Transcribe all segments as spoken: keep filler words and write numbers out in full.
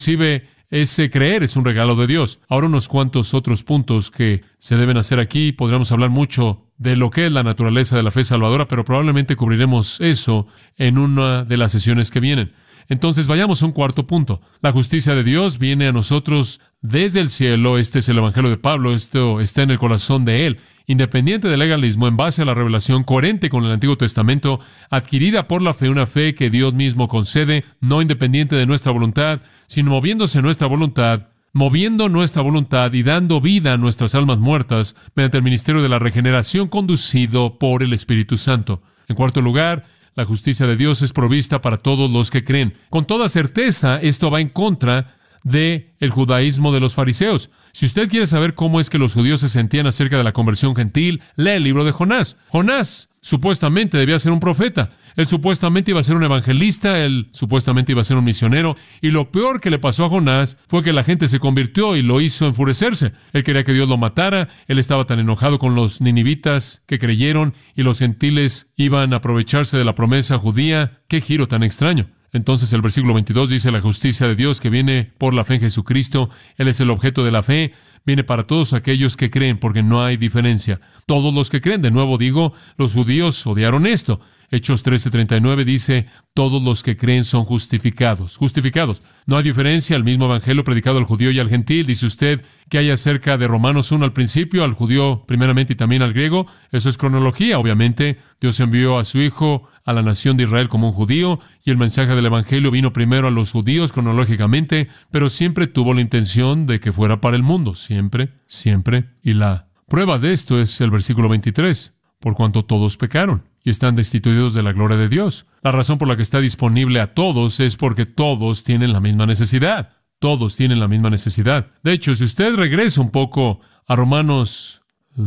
Inclusive, ese creer es un regalo de Dios. Ahora unos cuantos otros puntos que se deben hacer aquí. Podríamos hablar mucho de lo que es la naturaleza de la fe salvadora, pero probablemente cubriremos eso en una de las sesiones que vienen. Entonces, vayamos a un cuarto punto. La justicia de Dios viene a nosotros desde el cielo. Este es el Evangelio de Pablo. Esto está en el corazón de él. Independiente del legalismo, en base a la revelación coherente con el Antiguo Testamento, adquirida por la fe, una fe que Dios mismo concede, no independiente de nuestra voluntad, sino moviéndose nuestra voluntad, moviendo nuestra voluntad y dando vida a nuestras almas muertas mediante el ministerio de la regeneración conducido por el Espíritu Santo. En cuarto lugar, la justicia de Dios es provista para todos los que creen. Con toda certeza, esto va en contra del judaísmo de los fariseos. Si usted quiere saber cómo es que los judíos se sentían acerca de la conversión gentil, lea el libro de Jonás. Jonás supuestamente debía ser un profeta. Él supuestamente iba a ser un evangelista. Él supuestamente iba a ser un misionero. Y lo peor que le pasó a Jonás fue que la gente se convirtió y lo hizo enfurecerse. Él quería que Dios lo matara. Él estaba tan enojado con los ninivitas que creyeron y los gentiles iban a aprovecharse de la promesa judía. ¡Qué giro tan extraño! Entonces el versículo veintidós dice, la justicia de Dios que viene por la fe en Jesucristo, Él es el objeto de la fe, viene para todos aquellos que creen, porque no hay diferencia. Todos los que creen, de nuevo digo, los judíos odiaron esto. Hechos trece treinta y nueve dice, todos los que creen son justificados. Justificados. No hay diferencia, el mismo evangelio predicado al judío y al gentil. Dice usted que hay acerca de Romanos uno al principio, al judío primeramente y también al griego. Eso es cronología, obviamente. Dios envió a su Hijo a la nación de Israel como un judío, y el mensaje del evangelio vino primero a los judíos cronológicamente, pero siempre tuvo la intención de que fuera para el mundo. Siempre, siempre. Y la prueba de esto es el versículo veintitrés. Por cuanto todos pecaron y están destituidos de la gloria de Dios. La razón por la que está disponible a todos es porque todos tienen la misma necesidad. Todos tienen la misma necesidad. De hecho, si usted regresa un poco a Romanos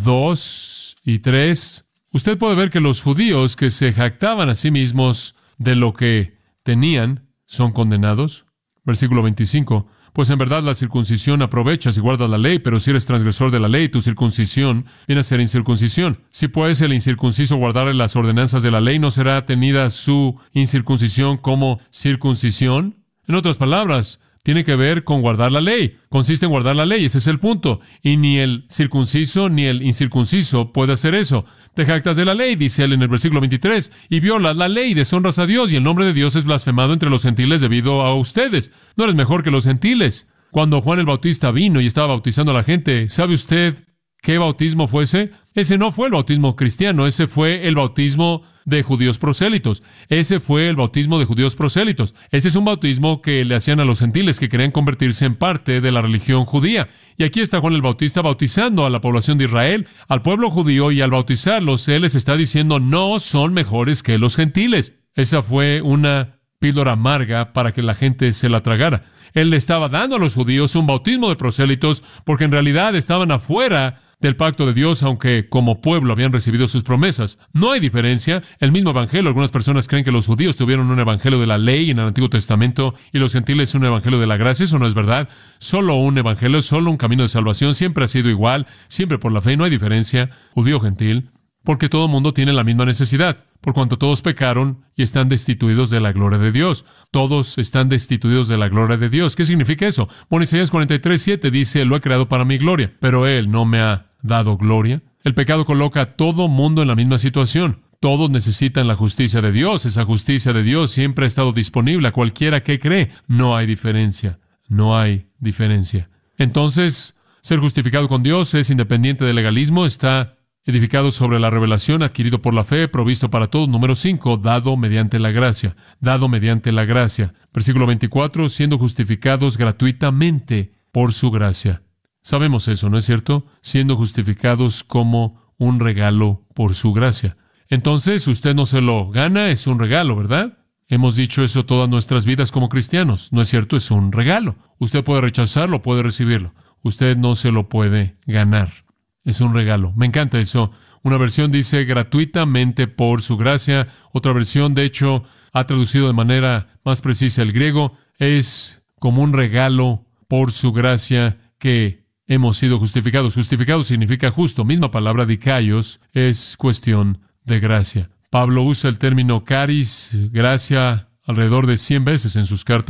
dos y tres, usted puede ver que los judíos que se jactaban a sí mismos de lo que tenían son condenados. Versículo veinticinco. Pues en verdad la circuncisión aprovechas y guardas la ley, pero si eres transgresor de la ley, tu circuncisión viene a ser incircuncisión. Si pues el incircunciso guardare las ordenanzas de la ley, ¿no será tenida su incircuncisión como circuncisión? En otras palabras, tiene que ver con guardar la ley. Consiste en guardar la ley, ese es el punto. Y ni el circunciso ni el incircunciso puede hacer eso. Te jactas de la ley, dice él en el versículo veintitrés, y violas la ley y deshonras a Dios, y el nombre de Dios es blasfemado entre los gentiles debido a ustedes. No eres mejor que los gentiles. Cuando Juan el Bautista vino y estaba bautizando a la gente, ¿sabe usted qué bautismo fue ese? Ese no fue el bautismo cristiano, ese fue el bautismo de judíos prosélitos. Ese fue el bautismo de judíos prosélitos. Ese es un bautismo que le hacían a los gentiles que querían convertirse en parte de la religión judía. Y aquí está Juan el Bautista bautizando a la población de Israel, al pueblo judío, y al bautizarlos, él les está diciendo, no son mejores que los gentiles. Esa fue una píldora amarga para que la gente se la tragara. Él le estaba dando a los judíos un bautismo de prosélitos porque en realidad estaban afuera del pacto de Dios, aunque como pueblo habían recibido sus promesas. No hay diferencia. El mismo evangelio, algunas personas creen que los judíos tuvieron un evangelio de la ley en el Antiguo Testamento y los gentiles un evangelio de la gracia. Eso no es verdad. Solo un evangelio, solo un camino de salvación. Siempre ha sido igual, siempre por la fe. No hay diferencia, judío o gentil, porque todo el mundo tiene la misma necesidad. Por cuanto todos pecaron y están destituidos de la gloria de Dios. Todos están destituidos de la gloria de Dios. ¿Qué significa eso? Bueno, Isaías cuarenta y tres siete dice, lo he creado para mi gloria, pero Él no me ha dado gloria. El pecado coloca a todo mundo en la misma situación. Todos necesitan la justicia de Dios. Esa justicia de Dios siempre ha estado disponible a cualquiera que cree. No hay diferencia. No hay diferencia. Entonces, ser justificado con Dios es independiente del legalismo, está edificado sobre la revelación, adquirido por la fe, provisto para todos. Número cinco, dado mediante la gracia. Dado mediante la gracia. Versículo veinticuatro, siendo justificados gratuitamente por su gracia. Sabemos eso, ¿no es cierto? Siendo justificados como un regalo por su gracia. Entonces, usted no se lo gana, es un regalo, ¿verdad? Hemos dicho eso todas nuestras vidas como cristianos, ¿no es cierto? Es un regalo. Usted puede rechazarlo, puede recibirlo. Usted no se lo puede ganar. Es un regalo. Me encanta eso. Una versión dice gratuitamente por su gracia. Otra versión, de hecho, ha traducido de manera más precisa el griego. Es como un regalo por su gracia que hemos sido justificados. Justificado significa justo. Misma palabra, dikaios, es cuestión de gracia. Pablo usa el término charis, gracia, alrededor de cien veces en sus cartas.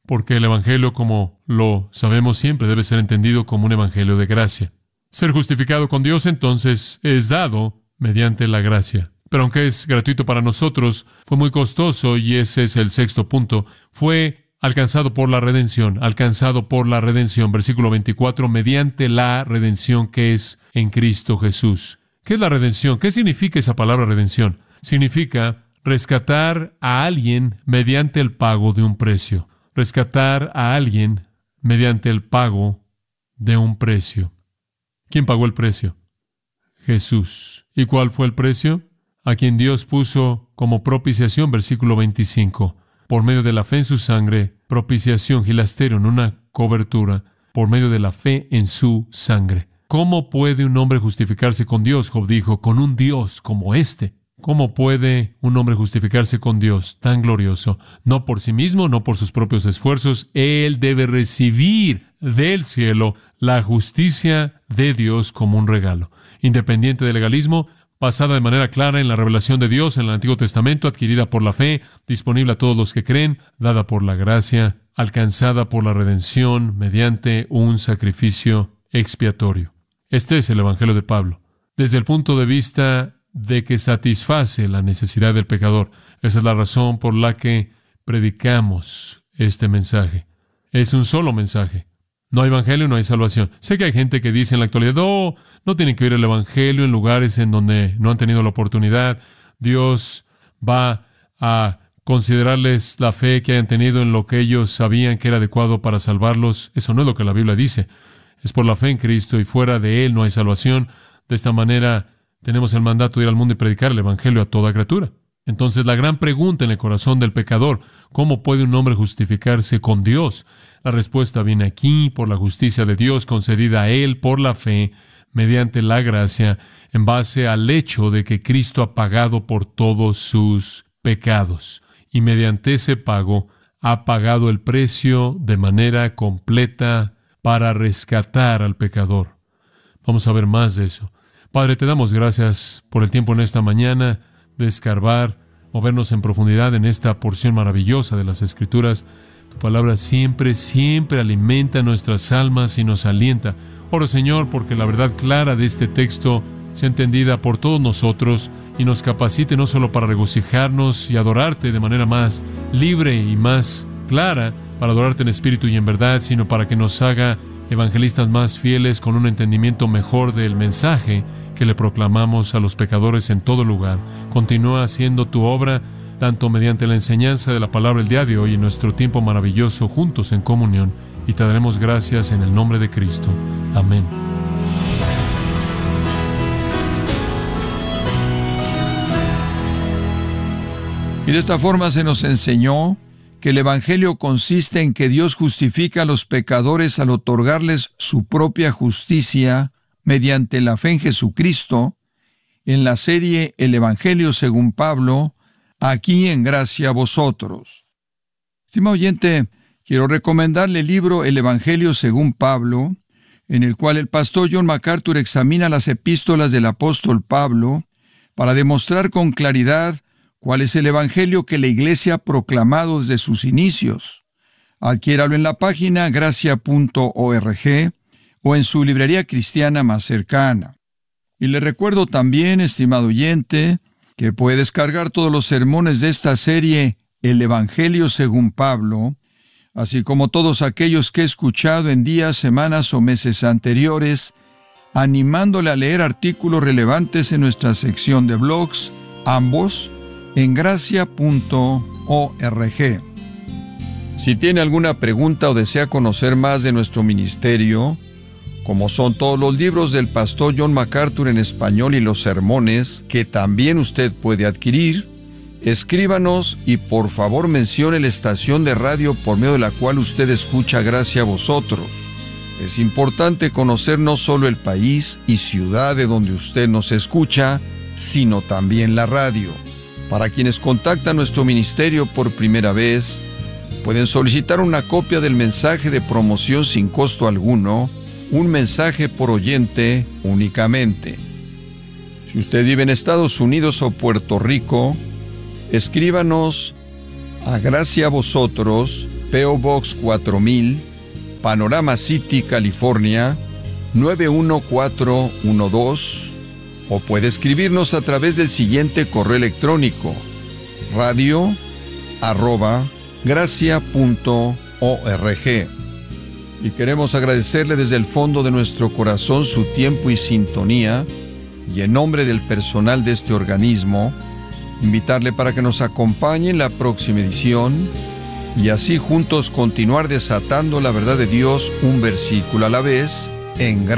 porque el Evangelio, como lo sabemos siempre, debe ser entendido como un Evangelio de gracia. Ser justificado con Dios, entonces, es dado mediante la gracia. Pero aunque es gratuito para nosotros, fue muy costoso, y ese es el sexto punto. Fue alcanzado por la redención, alcanzado por la redención. Versículo veinticuatro, mediante la redención que es en Cristo Jesús. ¿Qué es la redención? ¿Qué significa esa palabra redención? Significa rescatar a alguien mediante el pago de un precio. Rescatar a alguien mediante el pago de un precio. ¿Quién pagó el precio? Jesús. ¿Y cuál fue el precio? A quien Dios puso como propiciación, versículo veinticinco. Por medio de la fe en su sangre, propiciación, hilasterion, una cobertura, por medio de la fe en su sangre. ¿Cómo puede un hombre justificarse con Dios? Job dijo, con un Dios como este. ¿Cómo puede un hombre justificarse con Dios tan glorioso? No por sí mismo, no por sus propios esfuerzos. Él debe recibir del cielo la justicia de Dios como un regalo, independiente del legalismo, basada de manera clara en la revelación de Dios en el Antiguo Testamento, adquirida por la fe, disponible a todos los que creen, dada por la gracia, alcanzada por la redención mediante un sacrificio expiatorio. Este es el Evangelio de Pablo, desde el punto de vista de que satisface la necesidad del pecador. Esa es la razón por la que predicamos este mensaje. Es un solo mensaje. No hay evangelio, no hay salvación. Sé que hay gente que dice en la actualidad, oh, no tienen que oír el evangelio en lugares en donde no han tenido la oportunidad. Dios va a considerarles la fe que hayan tenido en lo que ellos sabían que era adecuado para salvarlos. Eso no es lo que la Biblia dice. Es por la fe en Cristo, y fuera de Él no hay salvación. De esta manera tenemos el mandato de ir al mundo y predicar el evangelio a toda criatura. Entonces, la gran pregunta en el corazón del pecador, ¿cómo puede un hombre justificarse con Dios? La respuesta viene aquí, por la justicia de Dios concedida a él por la fe, mediante la gracia, en base al hecho de que Cristo ha pagado por todos sus pecados. Y mediante ese pago, ha pagado el precio de manera completa para rescatar al pecador. Vamos a ver más de eso. Padre, te damos gracias por el tiempo en esta mañana de escarbar, movernos en profundidad en esta porción maravillosa de las Escrituras. Tu palabra siempre, siempre alimenta nuestras almas y nos alienta. Oro, Señor, porque la verdad clara de este texto sea entendida por todos nosotros y nos capacite no solo para regocijarnos y adorarte de manera más libre y más clara, para adorarte en espíritu y en verdad, sino para que nos haga evangelistas más fieles con un entendimiento mejor del mensaje que le proclamamos a los pecadores en todo lugar. Continúa haciendo tu obra, tanto mediante la enseñanza de la palabra el día de hoy y nuestro tiempo maravilloso juntos en comunión, y te daremos gracias en el nombre de Cristo. Amén. Y de esta forma se nos enseñó que el Evangelio consiste en que Dios justifica a los pecadores al otorgarles su propia justicia mediante la fe en Jesucristo, en la serie El Evangelio según Pablo, aquí en Gracia a Vosotros. Estimado oyente, quiero recomendarle el libro El Evangelio según Pablo, en el cual el pastor John MacArthur examina las epístolas del apóstol Pablo para demostrar con claridad cuál es el Evangelio que la Iglesia ha proclamado desde sus inicios. Adquiéralo en la página gracia punto org o en su librería cristiana más cercana. Y le recuerdo también, estimado oyente, que puede descargar todos los sermones de esta serie El Evangelio según Pablo, así como todos aquellos que he escuchado en días, semanas o meses anteriores, animándole a leer artículos relevantes en nuestra sección de blogs, ambos en gracia punto org. Si tiene alguna pregunta o desea conocer más de nuestro ministerio, como son todos los libros del pastor John MacArthur en español y los sermones, que también usted puede adquirir, escríbanos y por favor mencione la estación de radio por medio de la cual usted escucha Gracia a Vosotros. Es importante conocer no solo el país y ciudad de donde usted nos escucha, sino también la radio. Para quienes contactan nuestro ministerio por primera vez, pueden solicitar una copia del mensaje de promoción sin costo alguno, un mensaje por oyente únicamente. Si usted vive en Estados Unidos o Puerto Rico, escríbanos a Gracia a Vosotros, P O Box cuatro mil, Panorama City, California, nueve uno cuatro uno dos, o puede escribirnos a través del siguiente correo electrónico: radio arroba gracia punto org. Y queremos agradecerle desde el fondo de nuestro corazón su tiempo y sintonía, y en nombre del personal de este organismo, invitarle para que nos acompañe en la próxima edición, y así juntos continuar desatando la verdad de Dios un versículo a la vez, en